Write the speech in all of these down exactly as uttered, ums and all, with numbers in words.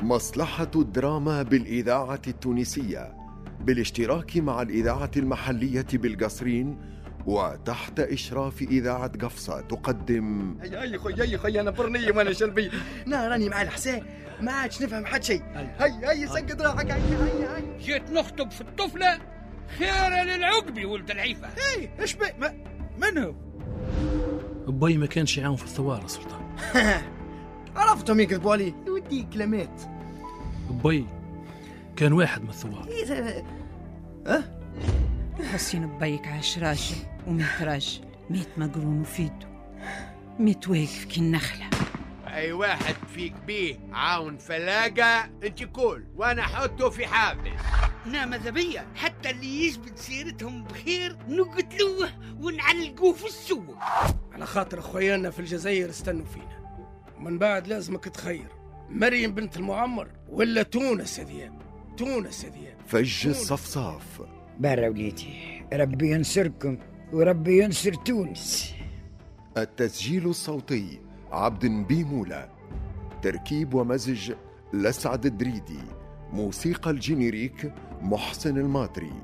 مصلحة الدراما بالإذاعة التونسية بالاشتراك مع الإذاعة المحلية بالقصرين وتحت إشراف إذاعة قفصة تقدم. هيا هيا خويا هيا خويا أنا برنية وأنا شلبي نا راني مع الحساء ما عادش نفهم حد شيء. هيا هيا سقط روحك هيا هيا هيا. جيت نخطب في الطفلة خير للعقبي ولد العيفة. هي ايش بي ما من هو؟ أبوي ما كانش يعاون في الثوار سلطان. عرفتهم يكذبوا عليه يودي كلامات. أبوي كان واحد من الثوار. اه حسين بيك عاش راجل ومات راجل، مات مقرون وفيدو، مات واقف كي النخلة. اي واحد فيك بيه عاون فلاقة انت كل وانا حطه في حابس. نا ماذا بيا حتى اللي يجبد سيرتهم بخير نقتلوه ونعلقوه في السوق. على خاطر اخويانا في الجزائر استنوا فينا، ومن بعد لازمك تخير مريم بنت المعمر ولا تونس هذيا. تونس هذيا فج الصفصاف. برا وليدي، ربي ينصركم وربي ينصر تونس. التسجيل الصوتي عبد بيمولة، تركيب ومزج لسعد الدريدي، موسيقى الجينيريك محسن الماطري.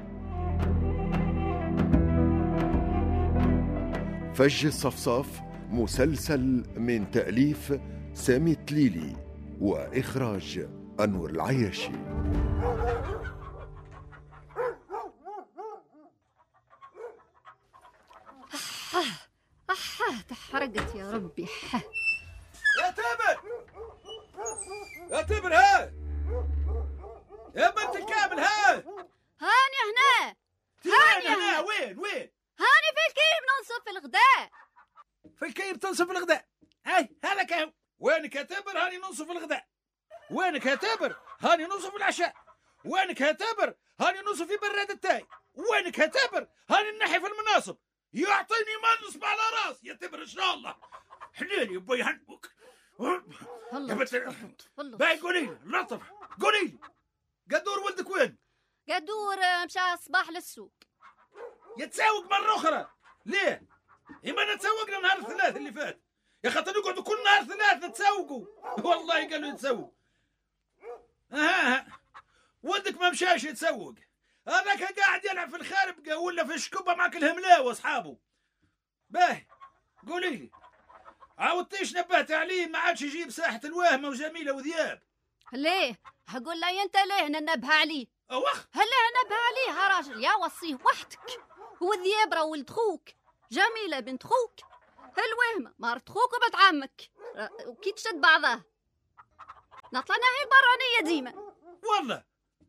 فج الصفصاف مسلسل من تأليف سامي التليلي وإخراج أنور العياشي. أحا تحرقت يا ربي. يا تامر يا تامر ها يا بنت الكامل ها هاني هنا هاني هنا وين وين هاني في الكيب ننصف الغداء. في الكيب تنصف الغداء. هاي هذاك هو. وينك يا تامر هاني ننصف الغداء. وينك يا تامر هاني ننصف العشاء. وينك يا تامر هاني ننصف في براد التاي. وينك يا تامر هاني نحي في المناصب. يعطيني ما نصب على راس يا تامر ان شاء الله. حليلي يبوي هنبوك يا بنت. باي قولي لي لطف قولي لي قدور ولدك وين؟ قدور مشى الصباح للسوق. يتساوق مرة أخرى ليه؟ إما نتسوقنا نهار الثلاث اللي فات يا خاطر نقعدوا كل نهار ثلاث نتسوقوا. والله قالوا يتسوق. ها ولدك ما مشاش يتسوق، هذاك قاعد يلعب في الخاربقة ولا في الشكوبة مع كل هملاء واصحابه. باهي قولي لي عاودتيش نبهت عليه ما عادش يجيب ساحة الوهمة وجميلة وذياب؟ ليه؟ هقول له انت ليه ننبه عليه؟ اوخ هلا ننبه عليه يا راجل يا وصيه وحدك. هو الذياب راه ولد خوك، جميلة بنت خوك، الوهمة مرت خوك وبنت عمك، وكي تشد بعضها نطلع هي برانية ديما. والله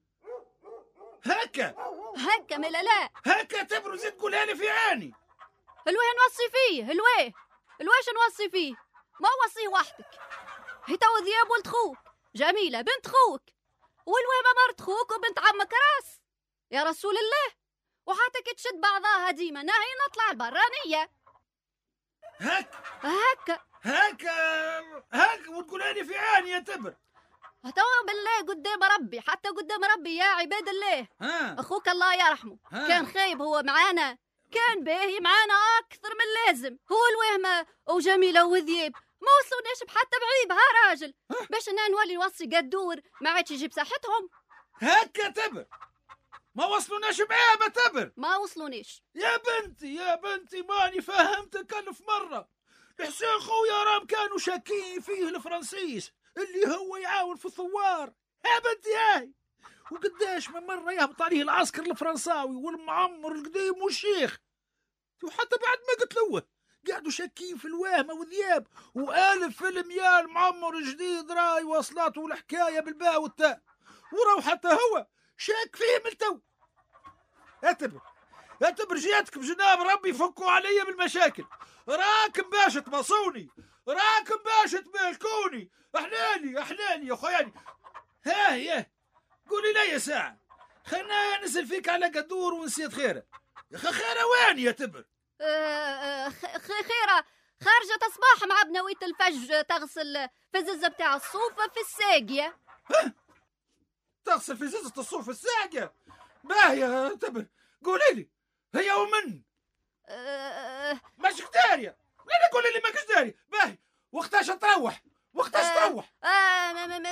هكا هكا ملا لا هكا تبرز تقولها لي في عيني. الويه نوصي فيه الويه الواش نوصي فيه ما وصيه وحدك. هي تو ذياب ولد خوك، جميلة بنت خوك، والوهمة مرت خوك وبنت عمك راس يا رسول الله. وحتى كي تشد بعضها ديما ناهي نطلع البرانية. هكا هكا هكا هكا وتقولها لي في عيني يا تبر. توا بالله قدام ربي، حتى قدام ربي يا عباد الله. ها. اخوك الله يرحمه ها. كان خايب هو معانا، كان باهي معانا اكثر من اللازم. هو الوهمه وجميله وذياب ما وصلوناش بحتى بعيب ها راجل. ها. باش انا نولي نوصي قدور ما عادش يجيب صحتهم. هكا تبر ما وصلوناش بعيبه تبر ما وصلوناش. يا بنتي يا بنتي ماني فهمتك ألف مرة. حسين خويا رام كانوا شاكين فيه الفرنسيس اللي هو يعاون في الثوار. يا بنتي هاي وقداش من مرة يهبط عليه العسكر الفرنساوي والمعمر القديم والشيخ، وحتى بعد ما قتلوه قاعدوا شاكين في الوهمة وذياب. وألف فيلم يا المعمر جديد راي وصلاته والحكاية بالباء والتاء، وراو حتى هو شاك فيه من تو. اعتبر اعتبر جيتك بجناب ربي فكوا علي بالمشاكل. راكم باش تبصوني، راكم باش تملكوني. احلالي احلالي يا خوياني. ها هي قولي لي يا ساعة خلنا نسأل فيك على قدور ونسيت خيره. يا اخي خيره وين يا تبر؟ آه خيره خارجة صباح مع بنوية الفج تغسل في الززة بتاع الصوف في الساقية. ها تغسل في ززة الصوف في الساقية؟ باهي يا تبر قولي لي هي ومن؟ أه مش دارية. لا قولي لي ما دارية. باهي وقتاش تروح؟ وقتاش أه تروح؟ آه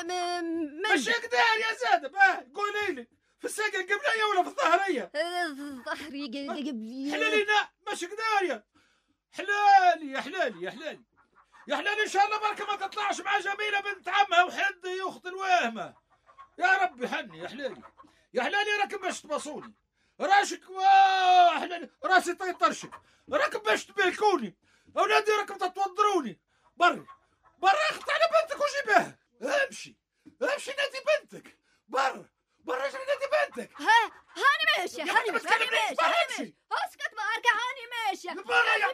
مش قدار يا زادب. اه قولي لي في الساقة القبلية ولا في الظهرية؟ الظهري قبلية. حلالي لا مش قدار. حلالي يا حلالي يا حلالي يا حلالي. ان شاء الله بركة ما تطلعش مع جميلة بنت عمها وحدي اخت الوهمة. يا ربي حني يا حلالي يا حلالي. راكم باش تبصوني راشك واه حلالي راسي طرشك. راكم باش تبهكوني اولادي. راكم تتوضروني. بري بري اخت على بنتك وجيبها. امشي امشي نادي بنتك. بر بر نادي بنتك. ها هاني ماشية هاني ماشية هاني ماشية. اسكت باركة هاني ماشية. برا يا